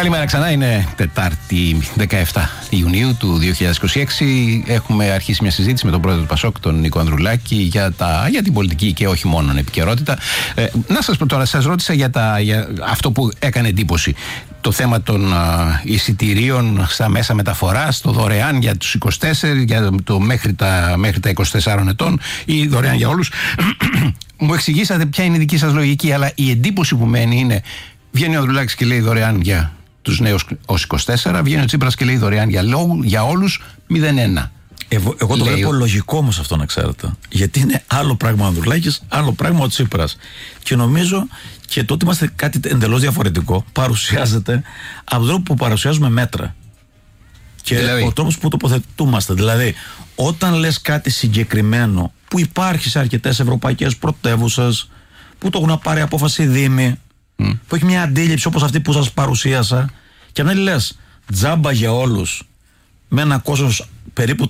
Καλημέρα ξανά, είναι Τετάρτη 17 Ιουνίου του 2026. Έχουμε αρχίσει μια συζήτηση με τον πρόεδρο του ΠΑΣΟΚ, τον Νίκο Ανδρουλάκη, για την πολιτική και όχι μόνο επικαιρότητα. Να σας πω τώρα, σας ρώτησα για αυτό που έκανε εντύπωση. Το θέμα των εισιτηρίων στα μέσα μεταφοράς, το δωρεάν για τους 24, για το μέχρι τα 24 ετών ή δωρεάν για όλους. Μου εξηγήσατε ποια είναι η δική σας λογική, αλλά η εντύπωση που μένει είναι: βγαίνει ο Ανδρουλάκης και λέει δωρεάν για τους νέους ως 24, βγαίνει ο Τσίπρας και λέει δωρεάν για όλους 0,1. Εγώ το βλέπω λογικό όμως αυτό, να ξέρετε. Γιατί είναι άλλο πράγμα ο Ανδρουλάκης, άλλο πράγμα ο Τσίπρας. Και νομίζω και το ότι είμαστε κάτι εντελώς διαφορετικό παρουσιάζεται από τον τρόπο που παρουσιάζουμε μέτρα. Και δηλαδή, ο τρόπος που τοποθετούμαστε. Δηλαδή, όταν λες κάτι συγκεκριμένο που υπάρχει σε αρκετές ευρωπαϊκές πρωτεύουσες, που το έχουν πάρει απόφαση δήμοι, που έχει μια αντίληψη όπως αυτή που σας παρουσίασα, και αν λες τζάμπα για όλους με ένα κόστος περίπου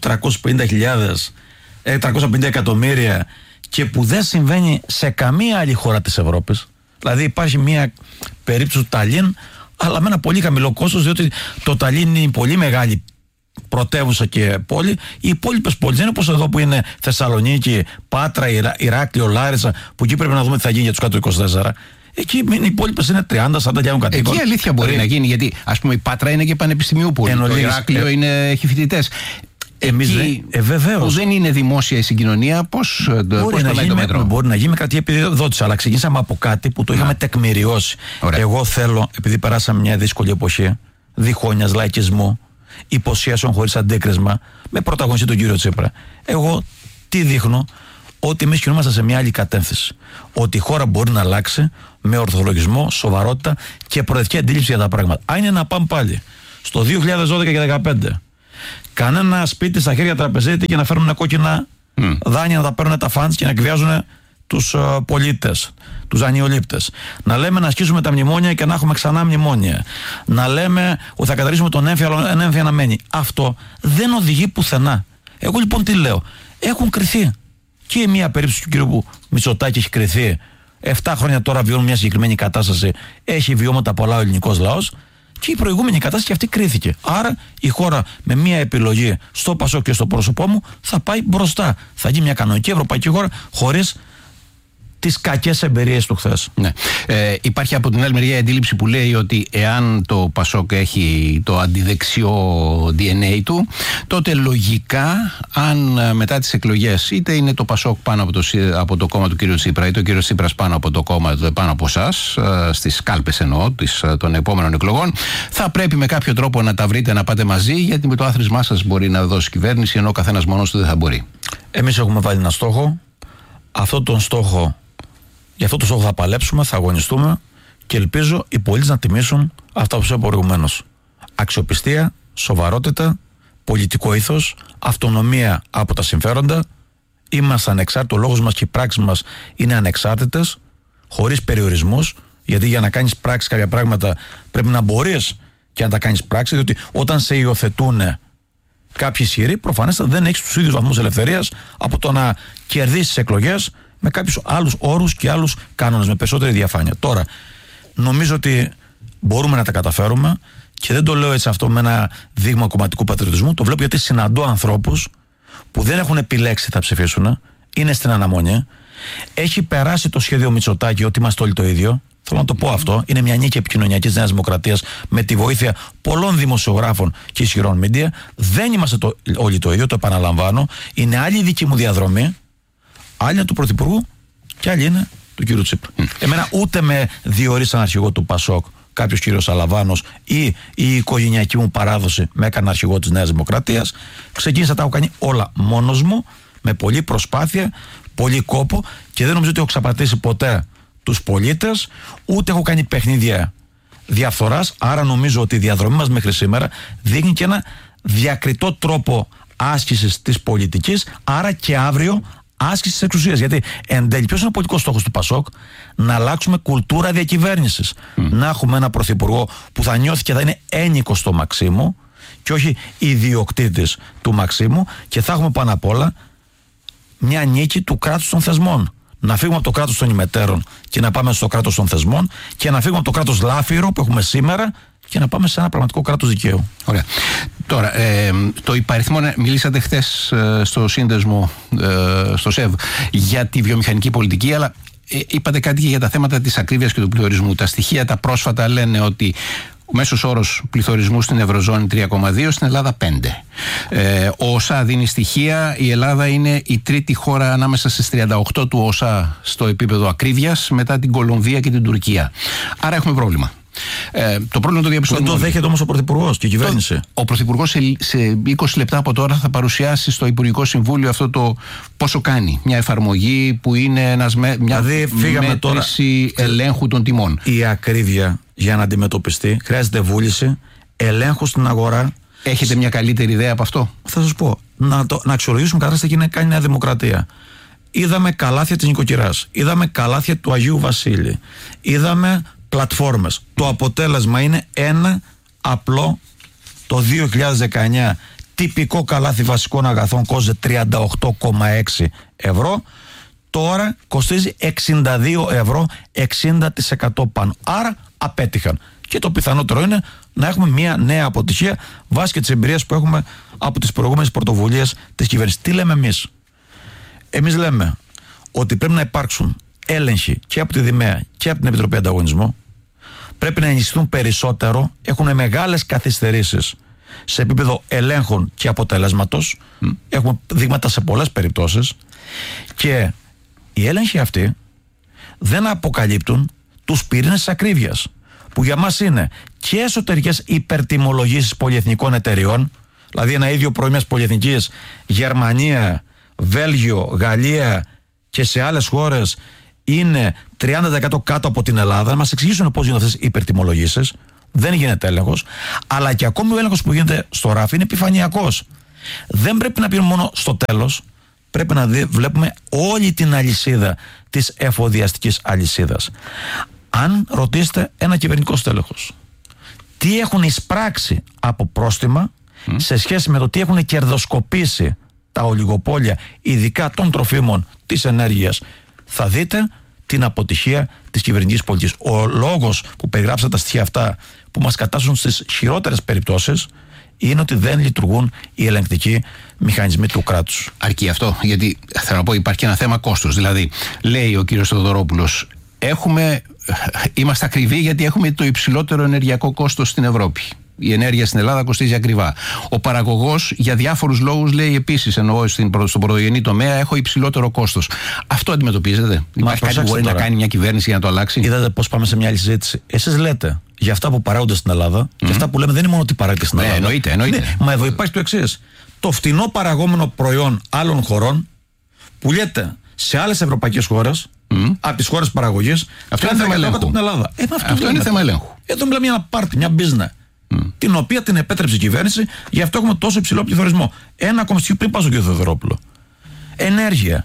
350 εκατομμύρια, και που δεν συμβαίνει σε καμία άλλη χώρα της Ευρώπης. Δηλαδή υπάρχει μια περίπτωση του Ταλίν, αλλά με ένα πολύ χαμηλό κόστος, διότι το Ταλίν είναι πολύ μεγάλη πρωτεύουσα και πόλη. Οι υπόλοιπες πόλεις δεν είναι όπως εδώ που είναι Θεσσαλονίκη, Πάτρα, Ηράκλειο, Λάρισα, που εκεί πρέπει να δούμε τι θα γίνει για τους κάτω 24. Εκεί οι υπόλοιπες είναι 30-40 για κατοίκων. Εκεί αλήθεια μπορεί να γίνει, γιατί ας πούμε η Πάτρα είναι και πανεπιστημίου πόλη. Το Ηράκλειο έχει φοιτητές. Εμείς που δεν είναι δημόσια η συγκοινωνία, πώς το μέτρο? Μπορεί να γίνει με κρατική επιδότηση, αλλά ξεκινήσαμε από κάτι που το είχαμε τεκμηριώσει. Εγώ θέλω, επειδή περάσαμε μια δύσκολη εποχή διχόνοιας, λαϊκισμού, υποσχέσεων χωρίς αντίκρισμα, με πρωταγωνιστή τον κύριο Τσίπρα, εγώ τι δείχνω? Ότι εμείς κινούμαστε σε μια άλλη κατεύθυνση. Ότι η χώρα μπορεί να αλλάξει με ορθολογισμό, σοβαρότητα και προοδευτική αντίληψη για τα πράγματα. Αν είναι να πάμε πάλι στο 2012 και 2015, κανένα σπίτι στα χέρια τραπεζίτη και να φέρνουν κόκκινα δάνεια, να τα παίρνουν τα φαντς και να εκβιάζουν τους πολίτες, τους δανειολήπτες. Να λέμε να ασκήσουμε τα μνημόνια και να έχουμε ξανά μνημόνια. Να λέμε ότι θα καταρρίσουμε τον έμφυα να μένει. Αυτό δεν οδηγεί πουθενά. Εγώ λοιπόν τι λέω? Έχουν κριθεί. Και μια περίπτωση του κύριου Μητσοτάκη έχει κριθεί. 7 χρόνια τώρα βιώνουν μια συγκεκριμένη κατάσταση. Έχει βιώματα πολλά ο ελληνικός λαός. Και η προηγούμενη κατάσταση και αυτή κρίθηκε. Άρα η χώρα με μια επιλογή στο ΠΑΣΟΚ και στο πρόσωπό μου θα πάει μπροστά. Θα γίνει μια κανονική ευρωπαϊκή χώρα χωρίς τις κακές εμπειρίες του χθες. Ναι. Υπάρχει από την άλλη μεριά η αντίληψη που λέει ότι εάν το ΠΑΣΟΚ έχει το αντιδεξιό DNA του, τότε λογικά, αν μετά τις εκλογές είτε είναι το ΠΑΣΟΚ πάνω από το κόμμα του κ. Τσίπρα, είτε ο κ. Τσίπρας πάνω από το κόμμα πάνω από εσάς, στις κάλπες εννοώ των επόμενων εκλογών, θα πρέπει με κάποιο τρόπο να τα βρείτε, να πάτε μαζί, γιατί με το άθροισμά σας μπορεί να δώσει κυβέρνηση, ενώ ο καθένας μόνος του δεν θα μπορεί. Εμείς έχουμε βάλει ένα στόχο. Για αυτό το στόχο θα παλέψουμε, θα αγωνιστούμε και ελπίζω οι πολίτες να τιμήσουν αυτά που είπα προηγουμένως. Αξιοπιστία, σοβαρότητα, πολιτικό ήθος, αυτονομία από τα συμφέροντα. Είμαστε ανεξάρτητοι, ο λόγος μας και οι πράξεις μας είναι ανεξάρτητες, χωρίς περιορισμούς, γιατί για να κάνεις πράξη κάποια πράγματα πρέπει να μπορείς και να τα κάνεις πράξη, διότι όταν σε υιοθετούν κάποιοι ισχυροί, προφανέστατα δεν έχεις τους ίδιους βαθμούς ελευθερίας από το να κερδίσεις εκλογές με κάποιους άλλους όρους και άλλους κανόνες, με περισσότερη διαφάνεια. Τώρα, νομίζω ότι μπορούμε να τα καταφέρουμε και δεν το λέω έτσι αυτό με ένα δείγμα κομματικού πατριωτισμού. Το βλέπω γιατί συναντώ ανθρώπους που δεν έχουν επιλέξει θα ψηφίσουν, είναι στην αναμονή. Έχει περάσει το σχέδιο Μητσοτάκη ότι είμαστε όλοι το ίδιο. Θέλω να το πω αυτό. Είναι μια νίκη επικοινωνιακής Νέας Δημοκρατίας με τη βοήθεια πολλών δημοσιογράφων και ισχυρών media. Δεν είμαστε όλοι το ίδιο, το επαναλαμβάνω. Είναι άλλη η δική μου διαδρομή. Άλλη είναι του Πρωθυπουργού και άλλη είναι του κύριου Τσίπρα. Εμένα ούτε με διορίσαν αρχηγό του ΠΑΣΟΚ κάποιος κύριος Αλαβάνος ή η οικογενειακή μου παράδοση με έκανε αρχηγό της Νέας Δημοκρατίας. Ξεκίνησα, τα έχω κάνει όλα μόνος μου, με πολλή προσπάθεια, πολύ κόπο, και δεν νομίζω ότι έχω ξαπατήσει ποτέ τους πολίτες, ούτε έχω κάνει παιχνίδια διαφθοράς. Άρα νομίζω ότι η διαδρομή μας μέχρι σήμερα δείχνει και ένα διακριτό τρόπο άσκησης της πολιτικής, άρα και αύριο άσκηση της εξουσίας. Γιατί εν τέλει, ποιος είναι ο πολιτικός στόχος του ΠΑΣΟΚ? Να αλλάξουμε κουλτούρα διακυβέρνησης. Να έχουμε ένα πρωθυπουργό που θα νιώθει και θα είναι ένικος στο Μαξίμου και όχι ιδιοκτήτης του Μαξίμου, και θα έχουμε πάνω απ' όλα μια νίκη του κράτους των θεσμών. Να φύγουμε από το κράτος των ημετέρων και να πάμε στο κράτος των θεσμών, και να φύγουμε από το κράτος λάφυρο που έχουμε σήμερα για να πάμε σε ένα πραγματικό κράτος δικαίου. Ωραία. Τώρα, το υπαριθμό, μιλήσατε χθες στο σύνδεσμο, στο ΣΕΒ, για τη βιομηχανική πολιτική, αλλά είπατε κάτι και για τα θέματα της ακρίβειας και του πληθωρισμού. Τα στοιχεία τα πρόσφατα λένε ότι ο μέσος όρος πληθωρισμού στην Ευρωζώνη 3,2, στην Ελλάδα 5. Ο ΟΣΑ δίνει στοιχεία, η Ελλάδα είναι η τρίτη χώρα ανάμεσα στις 38 του ΟΣΑ στο επίπεδο ακρίβειας, μετά την Κολομβία και την Τουρκία. Άρα έχουμε πρόβλημα. Το πρόβλημα το διαπιστώνουμε. Δεν το δέχεται όμως ο Πρωθυπουργός και η κυβέρνηση. Ο Πρωθυπουργός σε 20 λεπτά από τώρα θα παρουσιάσει στο Υπουργικό Συμβούλιο αυτό το πόσο κάνει. Μια εφαρμογή που είναι μια μέτρηση ελέγχου των τιμών. Η ακρίβεια για να αντιμετωπιστεί χρειάζεται βούληση, ελέγχου στην αγορά. Έχετε μια καλύτερη ιδέα από αυτό? Θα σας πω. Να αξιολογήσουμε κατάσταση τι κάνει η Νέα Δημοκρατία. Είδαμε καλάθια της νοικοκυράς. Είδαμε καλάθια του Αγίου Βασίλη. Είδαμε πλατφόρμες. Το αποτέλεσμα είναι ένα απλό, το 2019 τυπικό καλάθι βασικών αγαθών κόστιζε 38,6 ευρώ, τώρα κοστίζει 62 ευρώ, 60% πάνω. Άρα απέτυχαν. Και το πιθανότερο είναι να έχουμε μια νέα αποτυχία βάσει και τις εμπειρίες που έχουμε από τις προηγούμενες πρωτοβουλίες της κυβέρνησης. Τι λέμε εμείς? Εμείς λέμε ότι πρέπει να υπάρξουν έλεγχοι και από τη Δημαία και από την Επιτροπή Ανταγωνισμού. Πρέπει να ενισχυθούν περισσότερο. Έχουν μεγάλες καθυστερήσεις σε επίπεδο ελέγχων και αποτελέσματος. Έχουμε δείγματα σε πολλές περιπτώσεις. Και οι έλεγχοι αυτοί δεν αποκαλύπτουν τους πυρήνες της ακρίβειας, που για μας είναι και εσωτερικές υπερτιμολογήσεις πολυεθνικών εταιριών, δηλαδή ένα ίδιο προϊόν μιας πολυεθνικής, Γερμανία, Βέλγιο, Γαλλία και σε άλλες χώρες είναι 30% κάτω από την Ελλάδα. Να μας εξηγήσουν πώς γίνονται αυτές οι υπερτιμολογήσεις. Δεν γίνεται έλεγχος. Αλλά και ακόμη ο έλεγχος που γίνεται στο ράφι είναι επιφανειακός. Δεν πρέπει να πίνουμε μόνο στο τέλος. Πρέπει να βλέπουμε όλη την αλυσίδα της εφοδιαστικής αλυσίδας. Αν ρωτήσετε ένα κυβερνητικό στέλεχος τι έχουν εισπράξει από πρόστιμα σε σχέση με το τι έχουν κερδοσκοπήσει τα ολιγοπόλια, ειδικά των τροφίμων, της ενέργειας, θα δείτε την αποτυχία της κυβερνητικής πολιτικής. Ο λόγος που περιγράψατε τα στοιχεία αυτά που μας κατάσσουν στις χειρότερες περιπτώσεις είναι ότι δεν λειτουργούν οι ελεγκτικοί μηχανισμοί του κράτους. Αρκεί αυτό? Γιατί θέλω να πω, υπάρχει και ένα θέμα κόστος. Δηλαδή, λέει ο κύριος Θεοδωρόπουλος, είμαστε ακριβοί γιατί έχουμε το υψηλότερο ενεργειακό κόστος στην Ευρώπη. Η ενέργεια στην Ελλάδα κοστίζει ακριβά. Ο παραγωγός για διάφορους λόγους λέει επίσης, εννοώ στον πρωτογενή τομέα, έχω υψηλότερο κόστος. Αυτό αντιμετωπίζετε? Υπάρχει κάτι που μπορεί να κάνει μια κυβέρνηση για να το αλλάξει? Είδατε πώς πάμε σε μια άλλη συζήτηση? Εσείς λέτε για αυτά που παράγονται στην Ελλάδα, και αυτά που λέμε δεν είναι μόνο ότι παράγεται στην Ελλάδα. Εννοείται. Ναι, μα εδώ υπάρχει το εξής. Το φτηνό παραγόμενο προϊόν άλλων χωρών πουλιέται σε άλλες ευρωπαϊκές χώρες, από τις χώρες παραγωγής. Αυτό είναι θέμα ελέγχου. Την Ελλάδα. Αυτό είναι θέμα ελέγχου. Εδώ μιλάμε για ένα πάρτι, μια business. Την οποία την επέτρεψε η κυβέρνηση, γι' αυτό έχουμε τόσο υψηλό πληθωρισμό. Ένα ακόμα στοιχείο πριν πάω στον κύριο Θεοδωρόπουλο. Ενέργεια.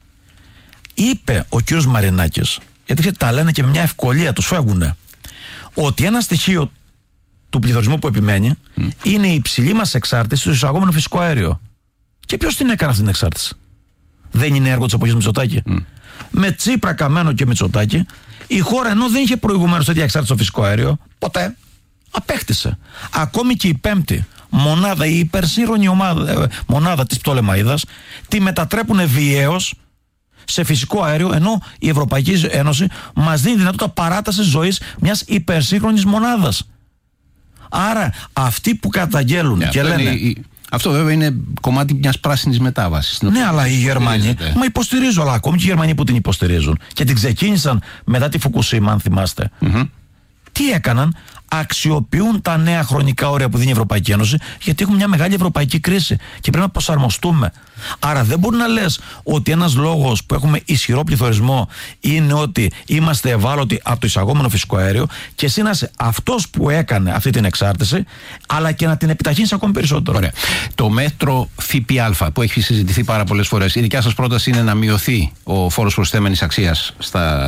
Είπε ο κύριος Μαρινάκης, γιατί τα λένε και με μια ευκολία, τους φεύγουνε, ότι ένα στοιχείο του πληθωρισμού που επιμένει είναι η υψηλή μας εξάρτηση στο εισαγόμενο φυσικό αέριο. Και ποιος την έκανε αυτή την εξάρτηση? Δεν είναι έργο της εποχής Μητσοτάκη? Με Τσίπρα, Καμένο και Μητσοτάκη, η χώρα ενώ δεν είχε προηγουμένως τέτοια εξάρτηση στο φυσικό αέριο, ποτέ απέκτησε. Ακόμη και η πέμπτη μονάδα, η υπερσύγχρονη μονάδα της Πτολεμαΐδας, τη μετατρέπουν βιαίως σε φυσικό αέριο, ενώ η Ευρωπαϊκή Ένωση μας δίνει δυνατότητα παράτασης ζωής μιας υπερσύγχρονης μονάδας. Άρα αυτοί που καταγγέλουν και λένε... Αυτό βέβαια είναι κομμάτι μιας πράσινης μετάβασης. Ναι, αλλά οι Γερμανοί, μα υποστηρίζω, αλλά ακόμη και οι Γερμανοί που την υποστηρίζουν και την ξεκίνησαν μετά τη Φουκουσίμα, αν θυμάστε. Τι έκαναν? Αξιοποιούν τα νέα χρονικά όρια που δίνει η Ευρωπαϊκή Ένωση, γιατί έχουμε μια μεγάλη ευρωπαϊκή κρίση και πρέπει να προσαρμοστούμε. Άρα δεν μπορεί να λες ότι ένας λόγος που έχουμε ισχυρό πληθωρισμό είναι ότι είμαστε ευάλωτοι από το εισαγόμενο φυσικό αέριο, και εσύ να είσαι αυτός που έκανε αυτή την εξάρτηση, αλλά και να την επιταχύνεις ακόμη περισσότερο. Ωραία. Το μέτρο ΦΠΑ που έχει συζητηθεί πάρα πολλές φορές, η δικιά σας πρόταση είναι να μειωθεί ο φόρος προσθέμενης αξίας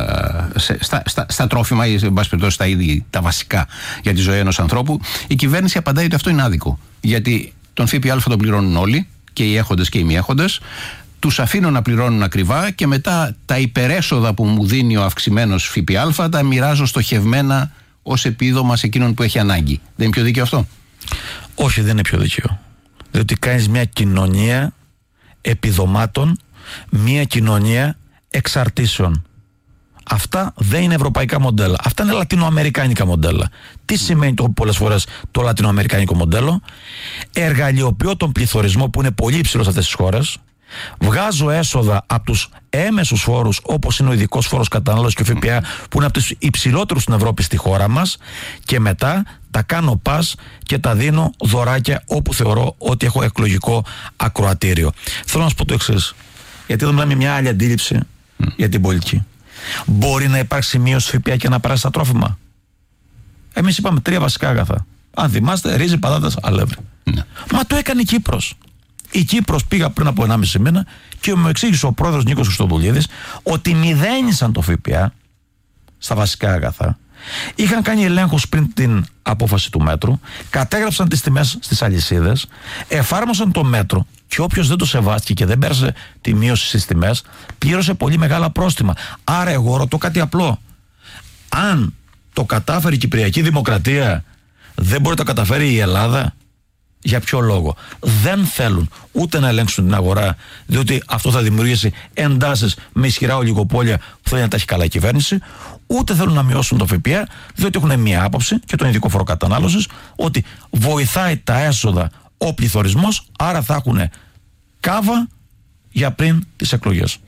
στα τρόφιμα ή, εν πάση περιπτώσει, στα είδη τα βασικά για τη ζωή ενός ανθρώπου. Η κυβέρνηση απαντάει ότι αυτό είναι άδικο. Γιατί τον ΦΠΑ τον πληρώνουν όλοι, και οι έχοντες και οι μη έχοντες. Τους αφήνω να πληρώνουν ακριβά και μετά τα υπερέσοδα που μου δίνει ο αυξημένος ΦΠΑ τα μοιράζω στοχευμένα ως επίδομα σε εκείνον που έχει ανάγκη. Δεν είναι πιο δίκαιο αυτό? Όχι, δεν είναι πιο δίκαιο. Διότι κάνεις μια κοινωνία επιδομάτων, μια κοινωνία εξαρτήσεων. Αυτά δεν είναι ευρωπαϊκά μοντέλα. Αυτά είναι λατινοαμερικάνικα μοντέλα. Τι σημαίνει πολλές φορές το λατινοαμερικάνικο μοντέλο? Εργαλειοποιώ τον πληθωρισμό που είναι πολύ υψηλό σε αυτές τις χώρες. Βγάζω έσοδα από τους έμεσους φόρους, όπως είναι ο ειδικός φόρος κατανάλωσης και ο ΦΠΑ, που είναι από τους υψηλότερους στην Ευρώπη στη χώρα μας, και μετά τα κάνω πας και τα δίνω δωράκια όπου θεωρώ ότι έχω εκλογικό ακροατήριο. Θέλω να σου πω το εξής, γιατί εδώ μιλάμε μια άλλη αντίληψη για την πολιτική. Μπορεί να υπάρξει μείωση ΦΠΑ και να περάσει τα τρόφιμα? Εμείς είπαμε 3 βασικά αγαθά. Αν θυμάστε, ρύζι, πατάτας, αλεύρι. Μα το έκανε η Κύπρος. Η Κύπρος, πήγα πριν από 1,5 μήνα και μου εξήγησε ο πρόεδρος Νίκος Χριστοδουλίδης ότι μηδένισαν το ΦΠΑ στα βασικά αγαθά. Είχαν κάνει ελέγχους πριν την απόφαση του μέτρου, κατέγραψαν τις τιμές στις αλυσίδες, εφάρμοσαν το μέτρο και όποιος δεν το σεβάστηκε και δεν πέρασε τη μείωση στις τιμές, πλήρωσε πολύ μεγάλα πρόστιμα. Άρα εγώ ρωτώ κάτι απλό. Αν το κατάφερε η Κυπριακή Δημοκρατία, δεν μπορεί να το καταφέρει η Ελλάδα? Για ποιο λόγο? Δεν θέλουν ούτε να ελέγξουν την αγορά, διότι αυτό θα δημιουργήσει εντάσεις με ισχυρά ολιγοπόλια που θέλει να τα έχει καλά η κυβέρνηση, ούτε θέλουν να μειώσουν το ΦΠΑ, διότι έχουν μία άποψη και τον ειδικό φόρο κατανάλωσης, ότι βοηθάει τα έσοδα ο πληθωρισμός, άρα θα έχουν κάβα για πριν τις εκλογές.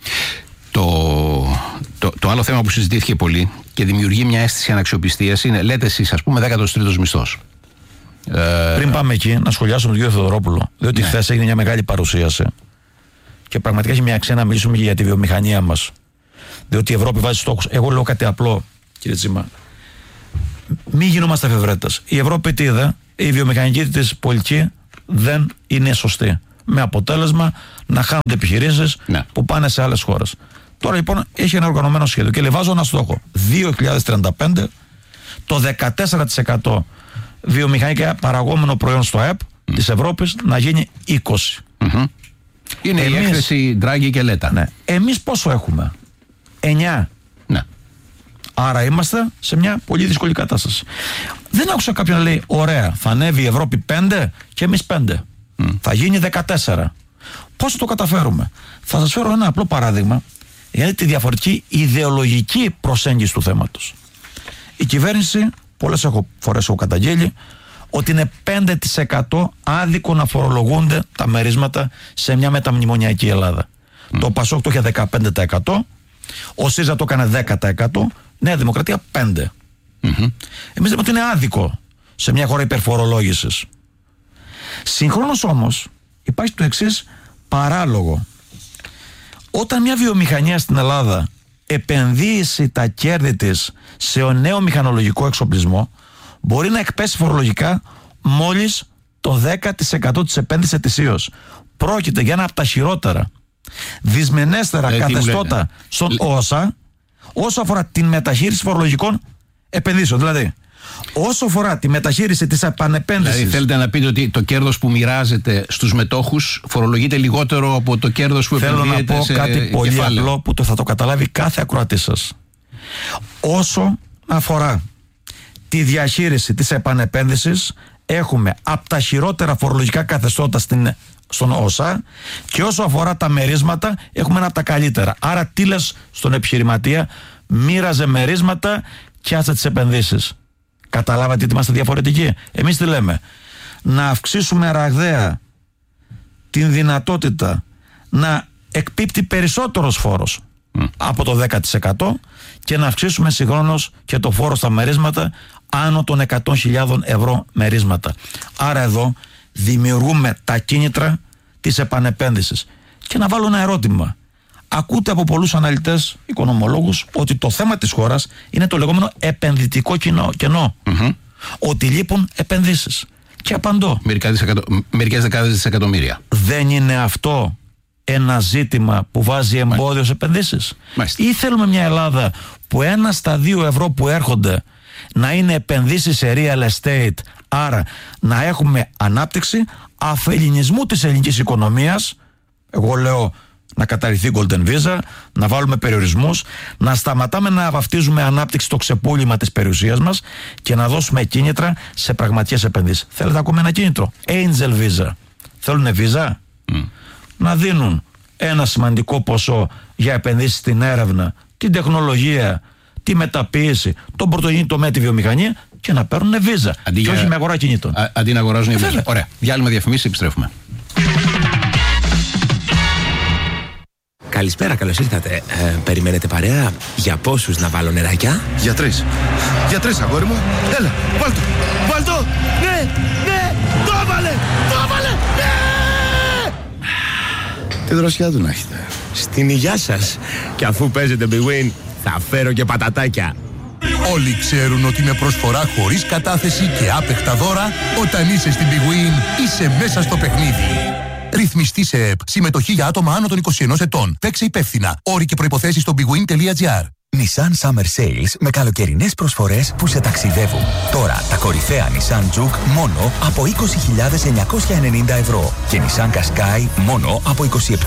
Το άλλο θέμα που συζητήθηκε πολύ και δημιουργεί μια αίσθηση αναξιοπιστίας είναι, λέτε εσείς, ας πούμε, 13ος μισθός. Πριν πάμε εκεί, να σχολιάσουμε τον κύριο Θεοδωρόπουλο, διότι χθες έγινε μια μεγάλη παρουσίαση και πραγματικά έχει μια αξία να μιλήσουμε και για τη βιομηχανία μας. Διότι η Ευρώπη βάζει στόχους. Εγώ λέω κάτι απλό, κύριε Τσίμα. Μην γινόμαστε εφευρέτες. Η Ευρώπη τι είδε? Η βιομηχανική της πολιτική δεν είναι σωστή. Με αποτέλεσμα να χάνονται επιχειρήσεις που πάνε σε άλλες χώρες. Τώρα λοιπόν έχει ένα οργανωμένο σχέδιο και βάζω ένα στόχο. 2035 το 14% βιομηχανικά παραγόμενο προϊόν στο ΑΕΠ της Ευρώπης να γίνει 20%. Είναι η έκθεση Ντράγκη και Λέτα. Ναι. Εμείς πόσο έχουμε? 9. Ναι. Άρα είμαστε σε μια πολύ δύσκολη κατάσταση. Δεν άκουσα κάποιον να λέει, ωραία, θα ανέβει η Ευρώπη 5 και εμείς 5. Θα γίνει 14. Πώς θα το καταφέρουμε? Θα σας φέρω ένα απλό παράδειγμα για τη διαφορετική ιδεολογική προσέγγιση του θέματος. Η κυβέρνηση, πολλές φορές έχω καταγγείλει, ότι είναι 5% άδικο να φορολογούνται τα μερίσματα σε μια μεταμνημονιακή Ελλάδα. Το ΠΑΣΟΚ το είχε 15%, ο ΣΥΡΙΖΑ το έκανε 10%, Νέα Δημοκρατία 5%. Εμείς λέμε ότι είναι άδικο σε μια χώρα υπερφορολόγησης. Συγχρόνως όμως υπάρχει το εξής παράλογο. Όταν μια βιομηχανία στην Ελλάδα επενδύσει τα κέρδη της σε νέο μηχανολογικό εξοπλισμό, μπορεί να εκπέσει φορολογικά μόλις το 10% της επένδυσης ετησίως. Πρόκειται για ένα από τα χειρότερα, δυσμενέστερα καθεστώτα στον ΩΣΑ όσο αφορά την μεταχείριση φορολογικών επενδύσεων. Δηλαδή, όσο αφορά τη μεταχείριση της επανεπένδυσης. Δηλαδή, θέλετε να πείτε ότι το κέρδος που μοιράζεται στους μετόχους φορολογείται λιγότερο από το κέρδος που επενδύεται? Θέλω να πω κάτι πολύ απλό που θα το καταλάβει κάθε ακροατής σας. Όσο αφορά τη διαχείριση της επανεπένδυσης, έχουμε από τα χειρότερα φορολογικά καθεστώτα στον ΩΣΑ, και όσο αφορά τα μερίσματα έχουμε ένα από τα καλύτερα. Άρα τι λες στον επιχειρηματία? Μοίραζε μερίσματα και άσε τις επενδύσεις. Καταλάβατε ότι είμαστε διαφορετικοί? Εμείς τι λέμε? Να αυξήσουμε ραγδαία την δυνατότητα να εκπίπτει περισσότερος φόρος από το 10% και να αυξήσουμε συγχρόνως και το φόρο στα μερίσματα άνω των 100.000 ευρώ μερίσματα. Άρα εδώ δημιουργούμε τα κίνητρα της επανεπένδυσης. Και να βάλω ένα ερώτημα. Ακούτε από πολλούς αναλυτές, οικονομολόγους, ότι το θέμα της χώρας είναι το λεγόμενο επενδυτικό κενό. Ότι λείπουν επενδύσεις. Και απαντώ. Μερικές δεκάδες δισεκατομμύρια. Δεν είναι αυτό ένα ζήτημα που βάζει εμπόδιο σε επενδύσεις? Ή θέλουμε μια Ελλάδα που 1 στα 2 ευρώ που έρχονται να είναι επενδύσεις σε real estate, άρα να έχουμε ανάπτυξη αφελληνισμού της ελληνικής οικονομίας? Εγώ λέω να καταρριφθεί Golden Visa, να βάλουμε περιορισμούς, να σταματάμε να βαφτίζουμε ανάπτυξη στο ξεπούλημα της περιουσίας μας και να δώσουμε κίνητρα σε πραγματικές επενδύσεις. Θέλετε ακόμη ένα κίνητρο? Angel Visa. Θέλουνε Visa? Να δίνουν ένα σημαντικό ποσό για επενδύσεις στην έρευνα, την τεχνολογία, τη μεταποίηση, τον πρωτογενή τομέα, τη βιομηχανία και να παίρνουν Visa. Και όχι με αγορά κινήτων. Αντί να αγοράζουν οι Visa. Ωραία. Διάλειμμα, διαφημίσεις, επιστρέφουμε. Καλησπέρα, καλώς ήρθατε. Περιμένετε παρέα? Για πόσους να βάλω νεράκια? Για 3. Για 3, αγόρι μου. Έλα, βάλτο. Βάλτο. Ναι, ναι. Το έβαλε. Ναι. Τι δροσιά του να έχετε. Στην υγειά σας. Και αφού παίζετε Big Win, θα φέρω και πατατάκια. Όλοι ξέρουν ότι με προσφορά χωρίς κατάθεση και άπεχτα δώρα, όταν είσαι στην Big Win, είσαι μέσα στο παιχνίδι. Ρυθμιστή σε ΕΠ. Συμμετοχή για άτομα άνω των 21 ετών. Παίξε υπεύθυνα. Όροι και προϋποθέσεις στο bigwin.gr. Nissan Summer Sales με καλοκαιρινές προσφορές που σε ταξιδεύουν. Τώρα τα κορυφαία Nissan Juke μόνο από 20.990 ευρώ και Nissan Qashqai μόνο από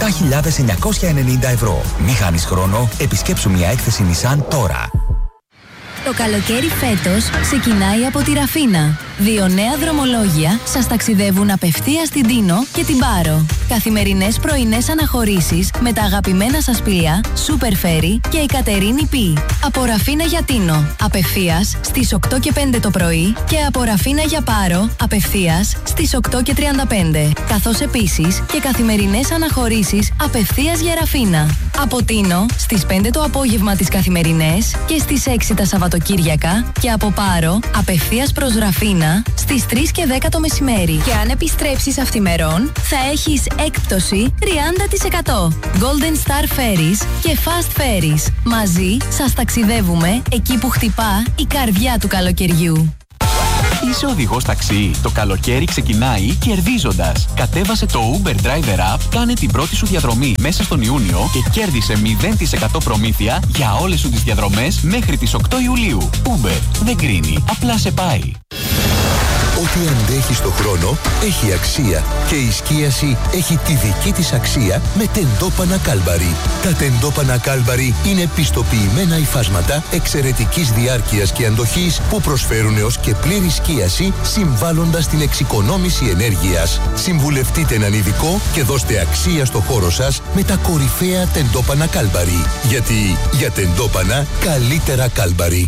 27.990 ευρώ. Μη χάνεις χρόνο, επισκέψου μια έκθεση Nissan τώρα. Το καλοκαίρι φέτος ξεκινάει από τη Ραφίνα. 2 νέα δρομολόγια σας ταξιδεύουν απευθείας στην Τίνο και την Πάρο. Καθημερινές πρωινές αναχωρήσεις με τα αγαπημένα σας πλοία Super Ferry και η Κατερίνη Π. Από Ραφίνα για Τίνο, απευθείας στις 8 και 5 το πρωί και από Ραφίνα για Πάρο, απευθείας στις 8 και 35. Καθώς επίσης και καθημερινές αναχωρήσεις απευθείας για Ραφίνα. Από Τίνο στις 5 το απόγευμα τις καθημερινές και στις 6 τα Σαββατοκύριακα και από Πάρο απευθείας προς Ραφίνα στις 3 και 10 το μεσημέρι. Και αν επιστρέψεις αυθημερών θα έχεις έκπτωση 30%. Golden Star Ferries και Fast Ferries. Μαζί σας ταξιδεύουμε εκεί που χτυπά η καρδιά του καλοκαιριού. Είσαι οδηγός ταξί? Το καλοκαίρι ξεκινάει κερδίζοντας. Κατέβασε το Uber Driver App, κάνε την πρώτη σου διαδρομή μέσα στον Ιούνιο και κέρδισε 0% προμήθεια για όλες σου τις διαδρομές μέχρι τις 8 Ιουλίου. Uber δεν κρίνει, απλά σε πάει. Ό,τι αντέχει στο χρόνο έχει αξία και η σκίαση έχει τη δική της αξία με τεντόπανα Κάλμπαρι. Τα τεντόπανα Κάλμπαρι είναι πιστοποιημένα υφάσματα εξαιρετικής διάρκειας και αντοχής που προσφέρουν έως και πλήρη σκίαση συμβάλλοντας στην εξοικονόμηση ενέργειας. Συμβουλευτείτε έναν ειδικό και δώστε αξία στο χώρο σας με τα κορυφαία τεντόπανα Κάλμπαρι. Γιατί για τεντόπανα καλύτερα Κάλμπαρι.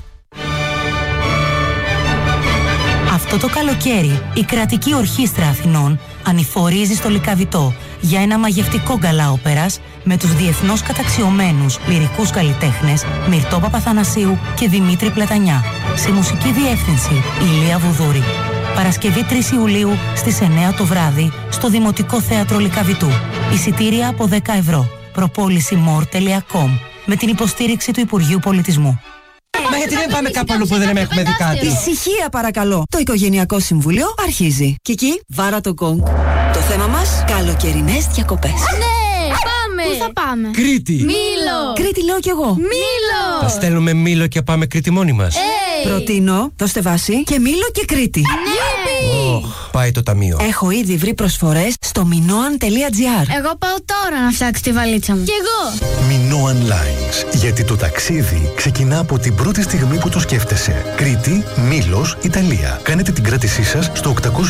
Αυτό το καλοκαίρι η Κρατική Ορχήστρα Αθηνών ανηφορίζει στο Λυκαβητό για ένα μαγευτικό γκαλά όπερας με τους διεθνώς καταξιωμένους λυρικούς καλλιτέχνες Μυρτώ Παπαθανασίου και Δημήτρη Πλατανιά. Σε μουσική διεύθυνση Ηλία Βουδούρη. Παρασκευή 3 Ιουλίου στις 9 το βράδυ στο Δημοτικό Θέατρο Λυκαβητού. Εισιτήρια από 10 ευρώ. Προπόληση more.com με την υποστήριξη του Υπουργείου Πολιτισμού. Μα γιατί δεν πάμε κάπου αλλού που δεν έχουμε δει κάτι? Ησυχία παρακαλώ. Το Οικογενειακό Συμβούλιο αρχίζει. Κική, βάρα το γκονγκ. Το θέμα μας, καλοκαιρινές διακοπές. Ναι, πάμε! Πού θα πάμε? Κρήτη! Μήλο! Κρήτη λέω κι εγώ. Μήλο! Θα στέλνουμε Μήλο και πάμε Κρήτη μόνοι μας. Προτείνω, δώστε βάση και Μήλο και Κρήτη. Ναι! Πάει το ταμείο. Έχω ήδη βρει προσφορές στο minoan.gr. Εγώ πάω τώρα να φτιάξω τη βαλίτσα μου. Κι εγώ! Minoan Lines. Γιατί το ταξίδι ξεκινά από την πρώτη στιγμή που το σκέφτεσαι. Κρήτη, Μήλος, Ιταλία. Κάνετε την κράτησή σας στο 801 11 75.000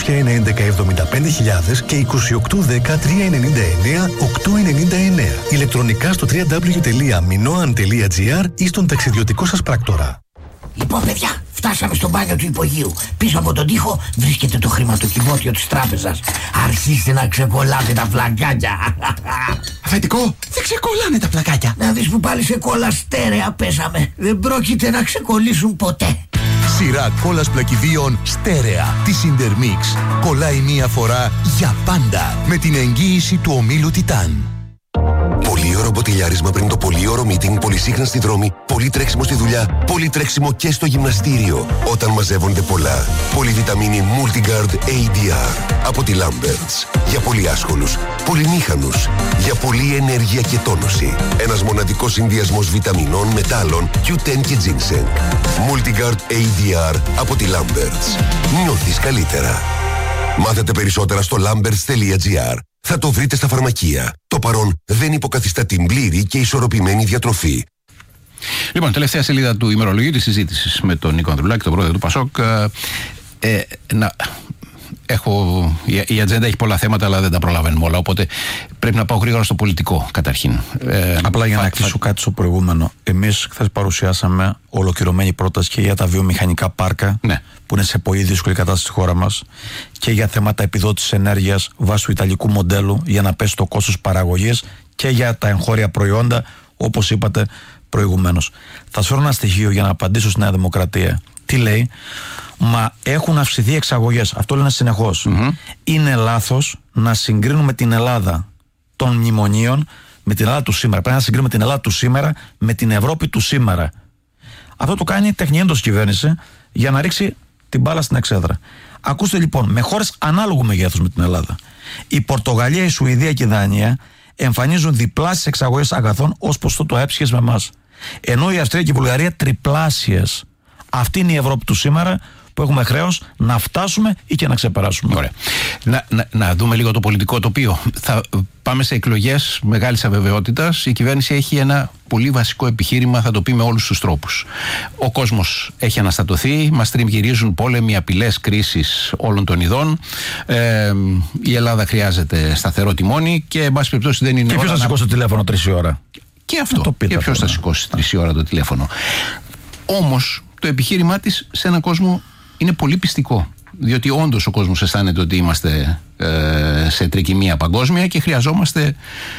και 2810 399 899. Ηλεκτρονικά στο www.minoan.gr ή στον ταξιδιωτικό σας πράκτορα. Λοιπόν, παιδιά, φτάσαμε στο μπάνιο του υπογείου. Πίσω από τον τοίχο βρίσκεται το χρηματοκιβώτιο της τράπεζας. Αρχίστε να ξεκολλάτε τα πλακάκια. Αφεντικό, δεν ξεκολλάνε τα πλακάκια. Να δεις που πάλι σε κόλλα στέρεα πέσαμε. Δεν πρόκειται να ξεκολλήσουν ποτέ. Σειρά κόλλας πλακιδίων στέρεα της Intermix. Κολλάει μία φορά για πάντα με την εγγύηση του ομίλου Τιτάν. Πολύ ωραίο μποτιλιάρισμα πριν το πολύ ωραίο meeting, πολύ σύγχρονη στη δρόμη, πολύ τρέξιμο στη δουλειά, πολύ τρέξιμο και στο γυμναστήριο. Όταν μαζεύονται πολλά. Πολυβιταμίνη Multigard ADR από τη Lamberts. Για πολύ άσχολους, πολυμήχανους. Για πολλή ενέργεια και τόνωση. Ένας μοναδικός συνδυασμός βιταμινών, μετάλλων, Q10 και Ginseng. Multigard ADR από τη Lamberts. Νιώθεις καλύτερα. Μάθετε περισσότερα στο lamberts.gr. θα το βρείτε στα φαρμακεία. Το παρόν δεν υποκαθιστά την πλήρη και ισορροπημένη διατροφή. Λοιπόν, τελευταία σελίδα του ημερολογίου της συζήτησης με τον Νίκο Ανδρουλάκη, τον πρόεδρο του ΠΑΣΟΚ. Η ατζέντα έχει πολλά θέματα, αλλά δεν τα προλαβαίνουμε όλα. Οπότε πρέπει να πάω γρήγορα στο πολιτικό καταρχήν. Απλά για να κλείσω κάτι στο προηγούμενο. Εμείς χθες παρουσιάσαμε ολοκληρωμένη πρόταση και για τα βιομηχανικά πάρκα, που είναι σε πολύ δύσκολη κατάσταση στη χώρα μας, και για θέματα επιδότησης ενέργειας βάσει του ιταλικού μοντέλου για να πέσει το κόστος παραγωγής, και για τα εγχώρια προϊόντα, όπως είπατε προηγουμένως. Θα σας φέρω ένα στοιχείο για να απαντήσω στη Νέα Δημοκρατία. Τι λέει? Μα έχουν αυξηθεί εξαγωγές. Αυτό λένε συνεχώς. Είναι λάθος να συγκρίνουμε την Ελλάδα των μνημονίων με την Ελλάδα του σήμερα. Πρέπει να συγκρίνουμε την Ελλάδα του σήμερα με την Ευρώπη του σήμερα. Αυτό το κάνει τεχνιέντος κυβέρνηση για να ρίξει την μπάλα στην εξέδρα. Ακούστε λοιπόν, με χώρες ανάλογου μεγέθους με την Ελλάδα, η Πορτογαλία, η Σουηδία και η Δανία εμφανίζουν διπλάσιες εξαγωγές αγαθών ως ποσοστό του ΑΕΠ σχέση με εμάς. Ενώ η Αυστρία και η Βουλγαρία τριπλάσιες. Αυτή είναι η Ευρώπη του σήμερα που έχουμε χρέος να φτάσουμε ή και να ξεπεράσουμε. Ωραία. Να δούμε λίγο το πολιτικό τοπίο. Θα πάμε σε εκλογές μεγάλης αβεβαιότητας. Η κυβέρνηση έχει ένα πολύ βασικό επιχείρημα, θα το πει με όλους τους τρόπους. Ο κόσμος έχει αναστατωθεί, μας τριγυρίζουν πόλεμοι, απειλές, κρίσεις όλων των ειδών. Η Ελλάδα χρειάζεται σταθερό τιμόνι και εν πάση περιπτώσει δεν είναι. Και ποιος θα σηκώσει το τηλέφωνο 3 ώρα? Και αυτό. Και ποιος θα σηκώσει 3 ώρα το τηλέφωνο? Όμως το επιχείρημά της σε έναν κόσμο είναι πολύ πιστικό. Διότι όντως ο κόσμος αισθάνεται ότι είμαστε σε τρικυμία παγκόσμια και χρειαζόμαστε.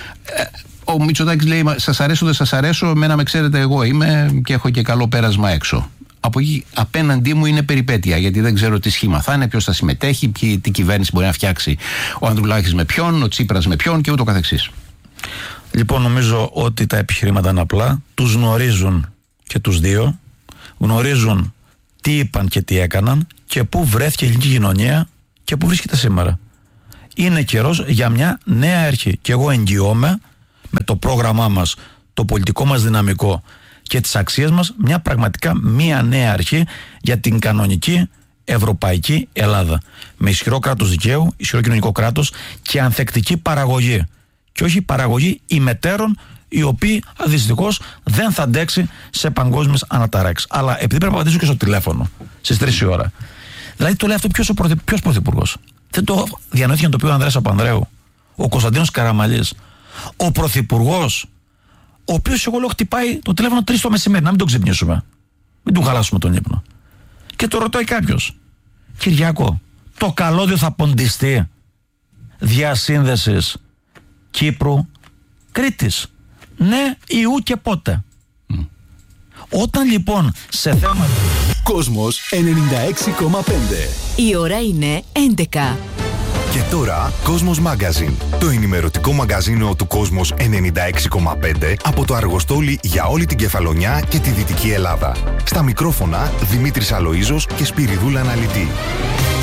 Ο Μητσοτάκης λέει: σας αρέσω, δεν σας αρέσω, εμένα με ξέρετε, εγώ είμαι και έχω και καλό πέρασμα έξω. Από εκεί απέναντί μου είναι περιπέτεια, γιατί δεν ξέρω τι σχήμα θα είναι, ποιος θα συμμετέχει, τι κυβέρνηση μπορεί να φτιάξει ο Ανδρουλάκης με ποιον, ο Τσίπρας με ποιον και ούτω καθεξής. Λοιπόν, νομίζω ότι τα επιχειρήματα είναι απλά. Τους γνωρίζουν και τους δύο. Γνωρίζουν τι είπαν και τι έκαναν και πού βρέθηκε η ελληνική κοινωνία και πού βρίσκεται σήμερα. Είναι καιρός για μια νέα αρχή. Και εγώ εγγυώμαι με το πρόγραμμά μας, το πολιτικό μας δυναμικό και τις αξίες μας, μια νέα αρχή για την κανονική ευρωπαϊκή Ελλάδα. Με ισχυρό κράτος δικαίου, ισχυρό κοινωνικό κράτος και ανθεκτική παραγωγή. Και όχι παραγωγή ημετέρων, οι οποίοι δυστυχώς δεν θα αντέξει σε παγκόσμιες αναταράξεις. Αλλά επειδή πρέπει να απαντήσω και στο τηλέφωνο στις 3 η ώρα. Δηλαδή το λέει αυτό ποιος πρωθυπουργός? Δεν το διανοήθηκε να το πει ο Ανδρέας Παπανδρέου, ο Κωνσταντίνος Καραμανλής, ο πρωθυπουργός, ο οποίος εγώ λέω χτυπάει το τηλέφωνο 3 το μεσημέρι, να μην τον ξυπνήσουμε, μην του χαλάσουμε τον ύπνο. Και το ρωτάει κάποιος: Κυριάκο, το καλώδιο θα ποντιστεί διασύνδεσης Κύπρου Κρήτης? Ναι ή ου και πότε? Όταν λοιπόν σε θέμα... Κόσμος 96,5. Η ώρα είναι 11. Και τώρα Κόσμος Magazine, το ενημερωτικό μαγκαζίνο του Κόσμος 96,5 από το Αργοστόλι για όλη την Κεφαλονιά και τη Δυτική Ελλάδα. Στα μικρόφωνα Δημήτρης Αλοΐζος και Σπυριδούλα Αναλυτή.